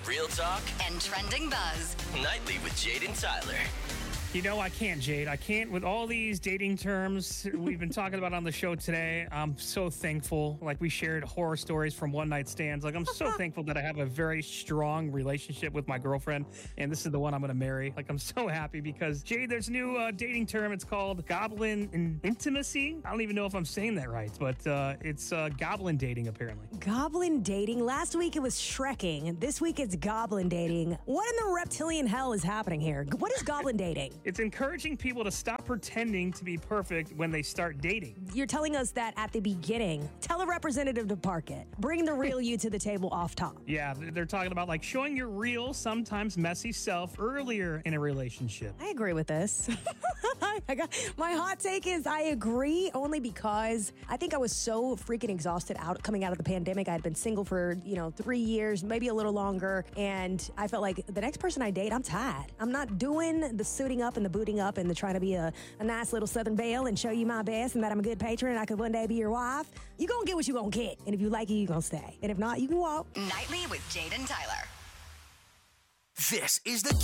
Real talk and trending buzz. nightly with Jade and Tyler. You know, I can't, Jade. I can't with all these dating terms we've been talking about on the show today. I'm so thankful. Like, we shared horror stories from one night stands. Like, I'm so thankful that I have a very strong relationship with my girlfriend, and this is the one I'm going to marry. Like, I'm so happy because, Jade, there's a new dating term. It's called goblin intimacy. I don't even know if I'm saying that right, but it's goblin dating, apparently. Goblin dating? Last week it was Shrekking. This week it's goblin dating. What in the reptilian hell is happening here? What is goblin dating? It's encouraging people to stop pretending to be perfect when they start dating. You're telling us that at the beginning. Tell a representative to park it. Bring the real you to the table off top. Yeah, they're talking about like showing your real, sometimes messy self earlier in a relationship. I agree with this. My hot take is I agree only because I think I was so freaking exhausted coming out of the pandemic. I had been single for, 3 years, maybe a little longer. And I felt like the next person I date, I'm tired. I'm not doing the suiting up and the booting up and the trying to be a nice little Southern belle and show you my best and that I'm a good patron and I could one day be your wife. You're going to get what you're going to get. And if you like it, you're going to stay. And if not, you can walk. Nightly with Jade and Tyler. This is the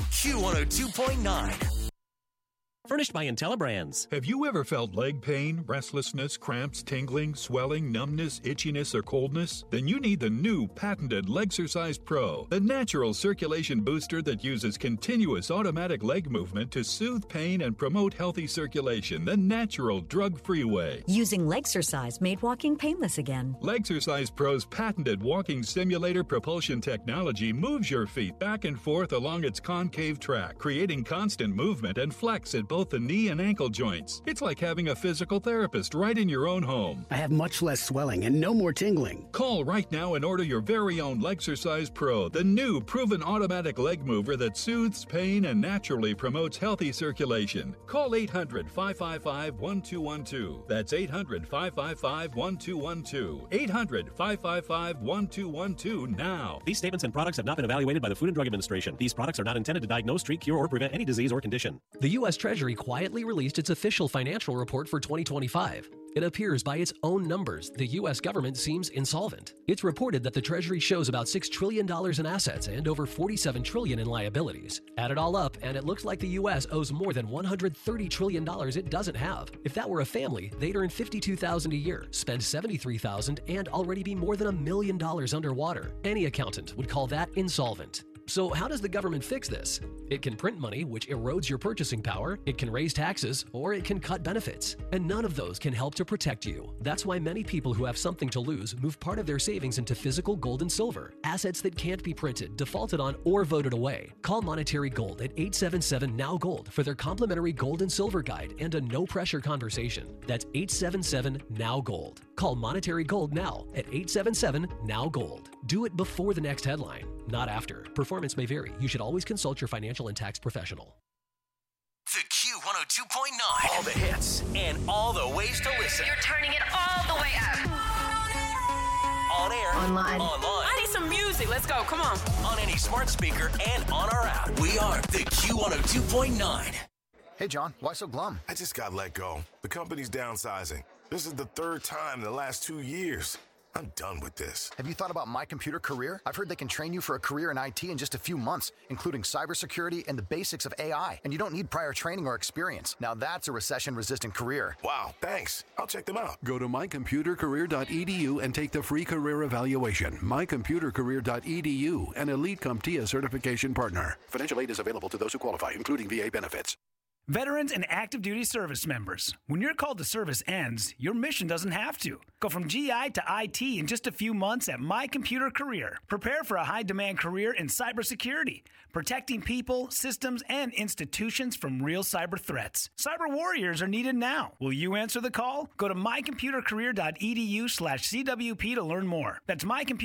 Q102.9. Furnished by IntelliBrands. Have you ever felt leg pain, restlessness, cramps, tingling, swelling, numbness, itchiness, or coldness? Then you need the new patented Legsercise Pro, the natural circulation booster that uses continuous automatic leg movement to soothe pain and promote healthy circulation the natural, drug-free way. Using Legsercise made walking painless again. Legsercise Pro's patented walking simulator propulsion technology moves your feet back and forth along its concave track, creating constant movement and flex at both the knee and ankle joints. It's like having a physical therapist right in your own home. I have much less swelling and no more tingling. Call right now and order your very own Legsercise Pro, the new proven automatic leg mover that soothes pain and naturally promotes healthy circulation. Call 800-555-1212. That's 800-555-1212. 800-555-1212 now. These statements and products have not been evaluated by the Food and Drug Administration. These products are not intended to diagnose, treat, cure, or prevent any disease or condition. The U.S. Treasury quietly released its official financial report for 2025. It appears by its own numbers, the U.S. government seems insolvent. It's reported that the Treasury shows about $6 trillion in assets and over $47 trillion in liabilities. Add it all up, and it looks like the U.S. owes more than $130 trillion it doesn't have. If that were a family, they'd earn $52,000 a year, spend $73,000, and already be more than $1 million underwater. Any accountant would call that insolvent. So how does the government fix this? It can print money, which erodes your purchasing power, it can raise taxes, or it can cut benefits. And none of those can help to protect you. That's why many people who have something to lose move part of their savings into physical gold and silver, assets that can't be printed, defaulted on, or voted away. Call Monetary Gold at 877-NOW-GOLD for their complimentary gold and silver guide and a no-pressure conversation. That's 877-NOW-GOLD. Call Monetary Gold now at 877-NOW-GOLD. Do it before the next headline, not after. Performance may vary. You should always consult your financial and tax professional. The Q102.9. All the hits and all the ways to listen. You're turning it all the way up. On air. Online. Online. I need some music. Let's go. Come on. On any smart speaker and on our app. We are the Q102.9. Hey, John, why so glum? I just got let go. The company's downsizing. This is the third time in the last 2 years. I'm done with this. Have you thought about My Computer Career? I've heard they can train you for a career in IT in just a few months, including cybersecurity and the basics of AI. And you don't need prior training or experience. Now that's a recession-resistant career. Wow, thanks. I'll check them out. Go to mycomputercareer.edu and take the free career evaluation. Mycomputercareer.edu, an Elite CompTIA certification partner. Financial aid is available to those who qualify, including VA benefits. Veterans and active duty service members, when your call to service ends, your mission doesn't have to. Go from GI to IT in just a few months at My Computer Career. Prepare for a high-demand career in cybersecurity, protecting people, systems, and institutions from real cyber threats. Cyber warriors are needed now. Will you answer the call? Go to mycomputercareer.edu/CWP to learn more. That's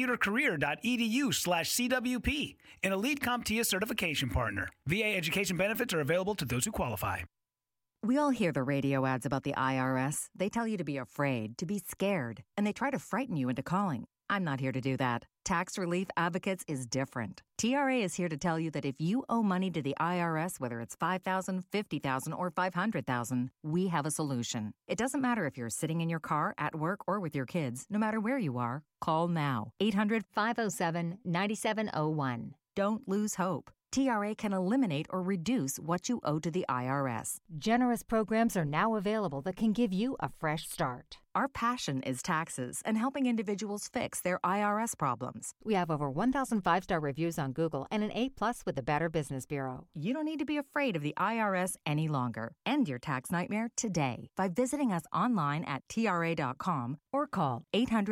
mycomputercareer.edu/CWP, an Elite CompTIA certification partner. VA education benefits are available to those who qualify. We all hear the radio ads about the IRS. They tell you to be afraid, to be scared, and they try to frighten you into calling. I'm not here to do that. Tax Relief Advocates is different. TRA is here to tell you that if you owe money to the IRS, whether it's $5,000, $50,000, or $500,000, we have a solution. It doesn't matter if you're sitting in your car, at work, or with your kids. No matter where you are, call now. 800-507-9701. Don't lose hope. TRA can eliminate or reduce what you owe to the IRS. Generous programs are now available that can give you a fresh start. Our passion is taxes and helping individuals fix their IRS problems. We have over 1,000 5-star reviews on Google and an A+ with the Better Business Bureau. You don't need to be afraid of the IRS any longer. End your tax nightmare today by visiting us online at TRA.com or call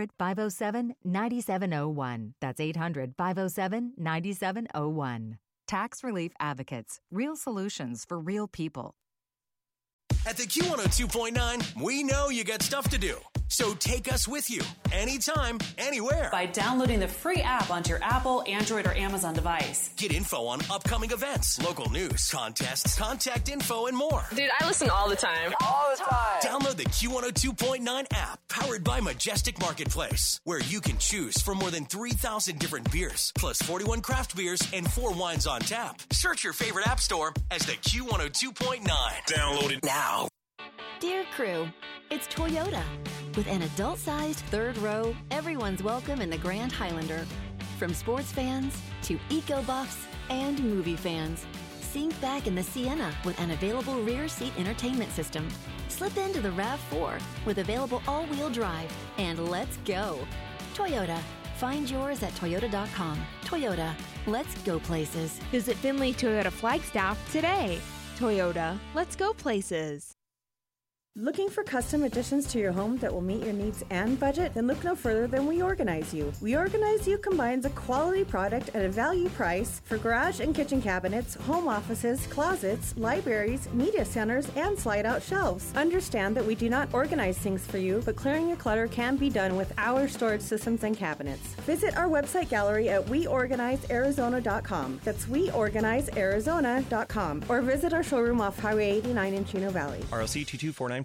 800-507-9701. That's 800-507-9701. Tax Relief Advocates. Real solutions for real people. At the Q102.9, we know you got stuff to do. So take us with you, anytime, anywhere. By downloading the free app onto your Apple, Android, or Amazon device. Get info on upcoming events, local news, contests, contact info, and more. Dude, I listen all the time. All the time. Download the Q102.9 app, powered by Majestic Marketplace, where you can choose from more than 3,000 different beers, plus 41 craft beers and 4 wines on tap. Search your favorite app store as the Q102.9. Download it now. Dear crew, it's Toyota. With an adult-sized third row, everyone's welcome in the Grand Highlander. From sports fans to eco-buffs and movie fans. Sink back in the Sienna with an available rear seat entertainment system. Slip into the RAV4 with available all-wheel drive. And let's go. Toyota. Find yours at Toyota.com. Toyota. Let's go places. Visit Finley Toyota Flagstaff today. Toyota. Let's go places. Looking for custom additions to your home that will meet your needs and budget? Then look no further than We Organize You. We Organize You combines a quality product at a value price for garage and kitchen cabinets, home offices, closets, libraries, media centers, and slide-out shelves. Understand that we do not organize things for you, but clearing your clutter can be done with our storage systems and cabinets. Visit our website gallery at WeOrganizeArizona.com. That's WeOrganizeArizona.com. Or visit our showroom off Highway 89 in Chino Valley. RLC 224942.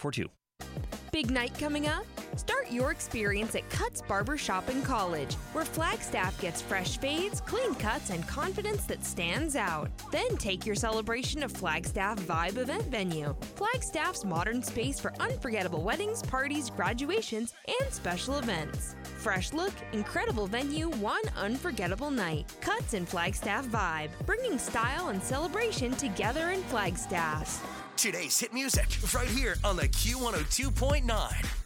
Big night coming up? Start your experience at Cuts Barber Shop in College, where Flagstaff gets fresh fades, clean cuts, and confidence that stands out. Then take your celebration to Flagstaff Vibe event venue, Flagstaff's modern space for unforgettable weddings, parties, graduations, and special events. Fresh look, incredible venue, one unforgettable night. Cuts in Flagstaff Vibe, bringing style and celebration together in Flagstaff. Today's hit music, right here on the Q102.9.